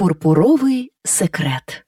Пурпуровий секрет.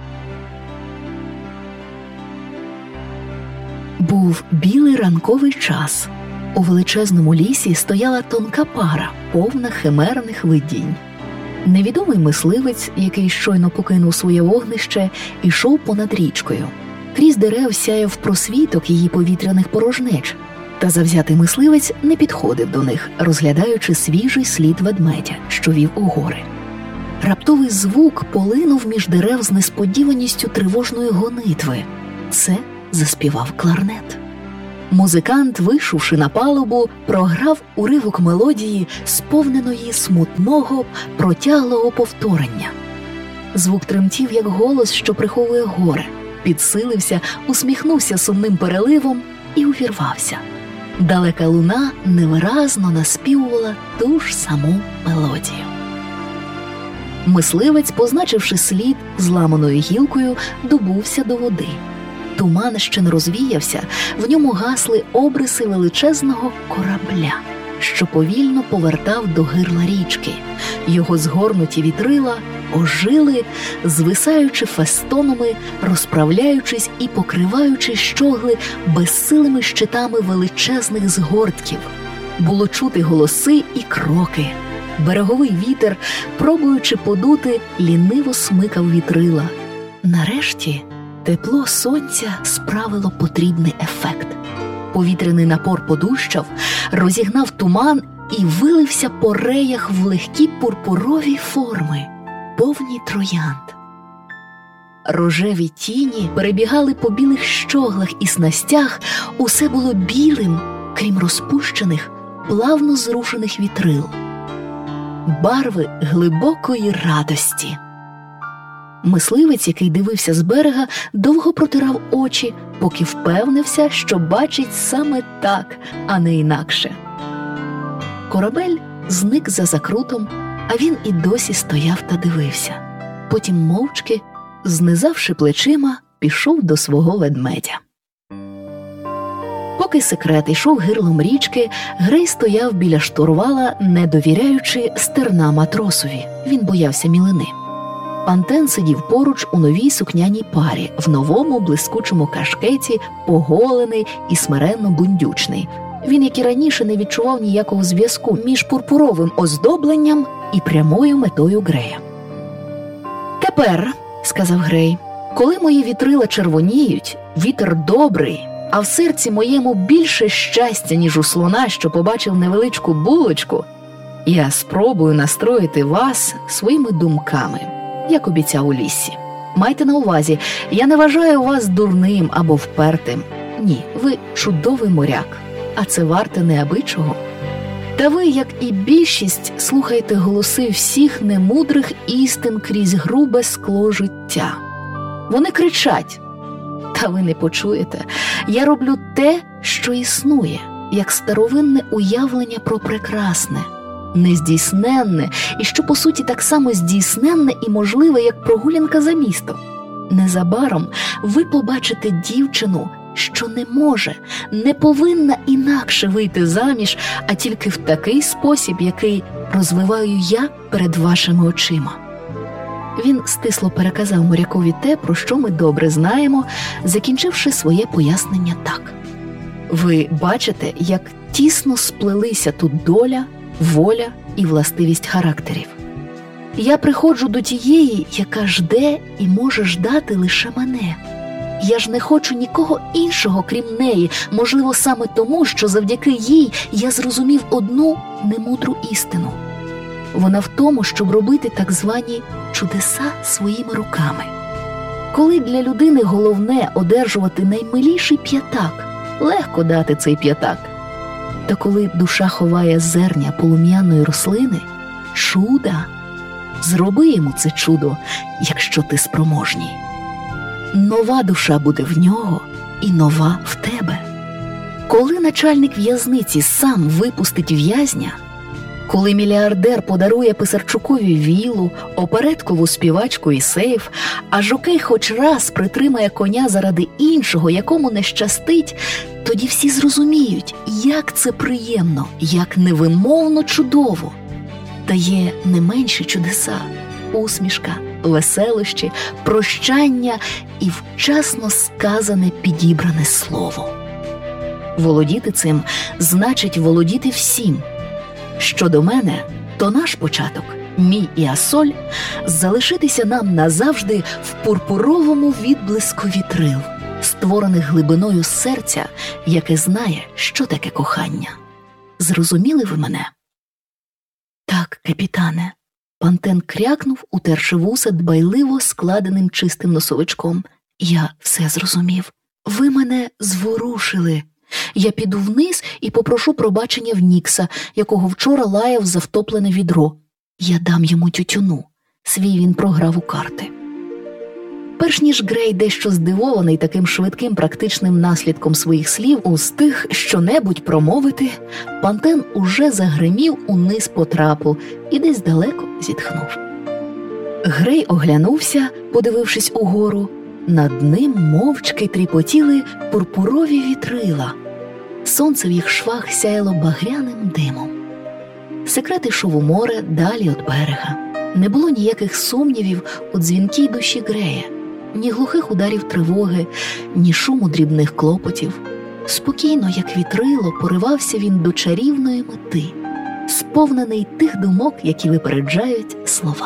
Був білий ранковий час. У величезному лісі стояла тонка пара, повна химерних видінь. Невідомий мисливець, який щойно покинув своє вогнище, ішов понад річкою. Крізь дерев сяяв просвіток її повітряних порожнеч, та завзятий мисливець не підходив до них, розглядаючи свіжий слід ведмедя, що вів у гори. Раптовий звук полинув між дерев з несподіваністю тривожної гонитви. Це заспівав кларнет. Музикант, вийшовши на палубу, програв уривок мелодії, сповненої смутного, протяглого повторення. Звук тремтів, як голос, що приховує горе, підсилився, усміхнувся сумним переливом і увірвався. Далека луна невиразно наспівувала ту ж саму мелодію. Мисливець, позначивши слід зламаною гілкою, добувся до води. Туман ще не розвіявся, в ньому гасли обриси величезного корабля, що повільно повертав до гирла річки. Його згорнуті вітрила ожили, звисаючи фестонами, розправляючись і покриваючи щогли безсилими щитами величезних згортків. Було чути голоси і кроки. Береговий вітер, пробуючи подути, ліниво смикав вітрила. Нарешті тепло сонця справило потрібний ефект. Повітряний напор подущав, розігнав туман і вилився по реях в легкі пурпурові форми, повні троянд. Рожеві тіні перебігали по білих щоглах і снастях, усе було білим, крім розпущених, плавно зрушених вітрил. Барви глибокої радості. Мисливець, який дивився з берега, довго протирав очі, поки впевнився, що бачить саме так, а не інакше. Корабель зник за закрутом, а він і досі стояв та дивився. Потім мовчки, знизавши плечима, пішов до свого ведмедя. Поки секрет йшов гирлом річки, Грей стояв біля штурвала, не довіряючи стерна матросові. Він боявся мілини. Пантен сидів поруч у новій сукняній парі, в новому блискучому кашкеті, поголений і смиренно бундючний. Він, як і раніше, не відчував ніякого зв'язку між пурпуровим оздобленням і прямою метою Грея. «Тепер, – сказав Грей, – коли мої вітрила червоніють, вітер добрий, а в серці моєму більше щастя, ніж у слона, що побачив невеличку булочку, я спробую настроїти вас своїми думками, як обіцяв у лісі. Майте на увазі, я не вважаю вас дурним або впертим. Ні, ви чудовий моряк, а це варте неабичого. Та ви, як і більшість, слухаєте голоси всіх немудрих істин крізь грубе скло життя. Вони кричать, та ви не почуєте. Я роблю те, що існує, як старовинне уявлення про прекрасне, нездійсненне, і що, по суті, так само здійсненне і можливе, як прогулянка за місто. Незабаром ви побачите дівчину, що не може, не повинна інакше вийти заміж, а тільки в такий спосіб, який розвиваю я перед вашими очима». Він стисло переказав морякові те, про що ми добре знаємо, закінчивши своє пояснення так. Ви бачите, як тісно сплелися тут доля, воля і властивість характерів. Я приходжу до тієї, яка жде і може ждати лише мене. Я ж не хочу нікого іншого, крім неї, можливо, саме тому, що завдяки їй я зрозумів одну немудру істину. Вона в тому, щоб робити так звані чудеса своїми руками. Коли для людини головне одержувати наймиліший п'ятак, легко дати цей п'ятак. Та коли душа ховає зерня полум'яної рослини, чуда, зроби йому це чудо, якщо ти спроможній. Нова душа буде в нього і нова в тебе. Коли начальник в'язниці сам випустить в'язня, коли мільярдер подарує Писарчукові віллу, опереткову співачку і сейф, а жокей хоч раз притримає коня заради іншого, якому не щастить, тоді всі зрозуміють, як це приємно, як невимовно чудово. Та є не менші чудеса, усмішка, веселощі, прощання і вчасно сказане підібране слово. Володіти цим значить володіти всім. Щодо мене, то наш початок, мій і Асоль, залишитися нам назавжди в пурпуровому відблиску вітрил, створених глибиною серця, яке знає, що таке кохання. Зрозуміли ви мене? Так, капітане. Пантен крякнув, утерши вуса дбайливо складеним чистим носовичком. Я все зрозумів. Ви мене зворушили. Я піду вниз і попрошу пробачення в Нікса, якого вчора лаяв за втоплене відро. Я дам йому тютюну. Свій він програв у карти. Перш ніж Грей, дещо здивований таким швидким практичним наслідком своїх слів, устиг щонебудь промовити, Пантен уже загримів униз по трапу і десь далеко зітхнув. Грей оглянувся, подивившись угору. Над ним мовчки тріпотіли пурпурові вітрила. Сонце в їх швах сяяло багряним димом. Секрет ішов у море далі від берега. Не було ніяких сумнівів у дзвінкій душі Грея, ні глухих ударів тривоги, ні шуму дрібних клопотів. Спокійно, як вітрило, поривався він до чарівної мети, сповнений тих думок, які випереджають слова.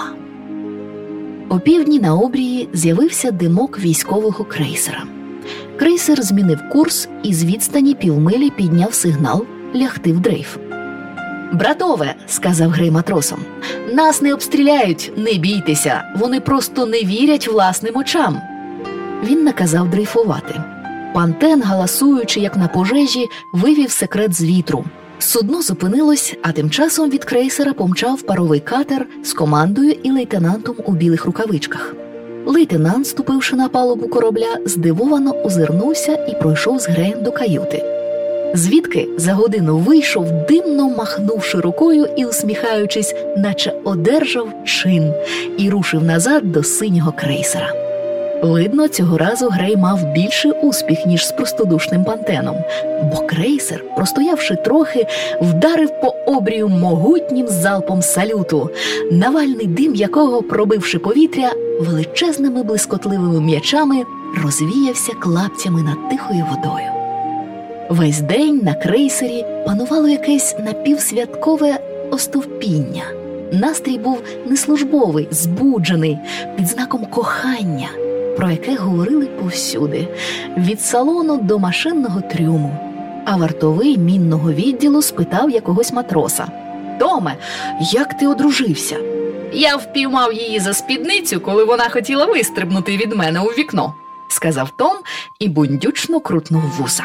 Опівдні на обрії з'явився димок військового крейсера. Крейсер змінив курс і з відстані півмилі підняв сигнал лягти в дрейф. «Братове», – сказав Грей матросам, – «нас не обстріляють, не бійтеся, вони просто не вірять власним очам». Він наказав дрейфувати. Пантен, галасуючи, як на пожежі, вивів секрет з вітру. Судно зупинилось, а тим часом від крейсера помчав паровий катер з командою і лейтенантом у білих рукавичках. Лейтенант, ступивши на палубу корабля, здивовано озирнувся і пройшов з Греєм до каюти. Звідки за годину вийшов, димно махнувши рукою і усміхаючись, наче одержав чин, і рушив назад до синього крейсера. Видно, цього разу Грей мав більший успіх, ніж з простодушним Пантеном, бо крейсер, простоявши трохи, вдарив по обрію могутнім залпом салюту, навальний дим якого, пробивши повітря, величезними блискотливими м'ячами розвіявся клаптями над тихою водою. Весь день на крейсері панувало якесь напівсвяткове остовпіння. Настрій був не службовий, збуджений, під знаком кохання, про яке говорили повсюди, від салону до машинного трюму. А вартовий мінного відділу спитав якогось матроса: «Томе, як ти одружився?» «Я впіймав її за спідницю, коли вона хотіла вистрибнути від мене у вікно», – сказав Том і бундючно крутнув вуса.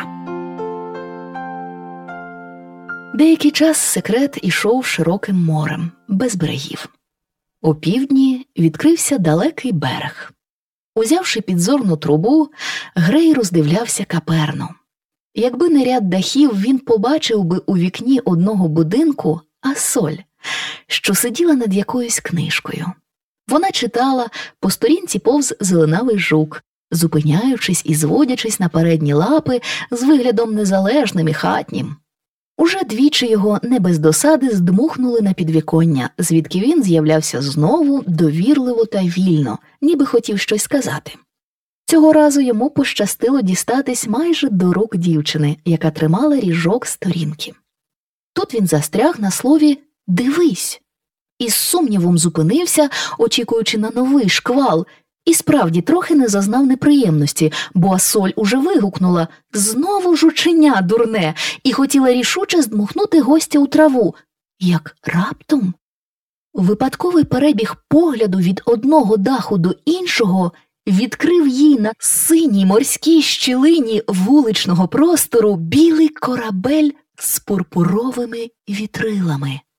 Деякий час секрет ішов широким морем, без берегів. Опівдні відкрився далекий берег. Узявши підзорну трубу, Грей роздивлявся каперну. Якби не ряд дахів, він побачив би у вікні одного будинку Асоль, що сиділа над якоюсь книжкою. Вона читала, по сторінці повз зеленавий жук, зупиняючись і зводячись на передні лапи з виглядом незалежним і хатнім. Уже двічі його не без досади здмухнули на підвіконня, звідки він з'являвся знову довірливо та вільно, ніби хотів щось сказати. Цього разу йому пощастило дістатись майже до рук дівчини, яка тримала ріжок сторінки. Тут він застряг на слові «дивись» і з сумнівом зупинився, очікуючи на новий шквал, і справді трохи не зазнав неприємності, бо Асоль уже вигукнула «Знову жученя дурне!» і хотіла рішуче здмухнути гостя у траву. Як раптом випадковий перебіг погляду від одного даху до іншого відкрив їй на синій морській щілині вуличного простору білий корабель з пурпуровими вітрилами.